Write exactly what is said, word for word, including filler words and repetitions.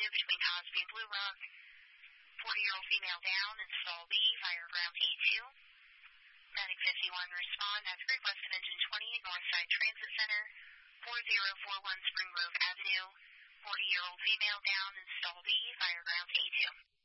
Avenue between Cosby and Blue Rock. forty-year-old female down in stall B, fire ground A two. Medic fifty-one respond at the request of engine twenty, Northside Transit Center, forty forty-one Spring Grove Avenue. forty-year-old female down in stall B, fire ground A two.